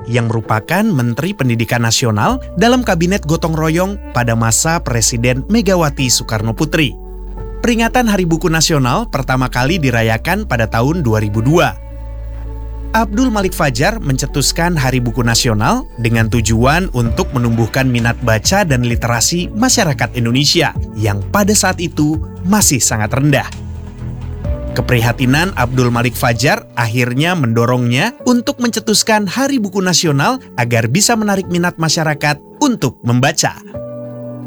yang merupakan Menteri Pendidikan Nasional dalam Kabinet Gotong Royong pada masa Presiden Megawati Soekarno Putri. Peringatan Hari Buku Nasional pertama kali dirayakan pada tahun 2002. Abdul Malik Fajar mencetuskan Hari Buku Nasional dengan tujuan untuk menumbuhkan minat baca dan literasi masyarakat Indonesia yang pada saat itu masih sangat rendah. Keprihatinan Abdul Malik Fajar akhirnya mendorongnya untuk mencetuskan Hari Buku Nasional agar bisa menarik minat masyarakat untuk membaca.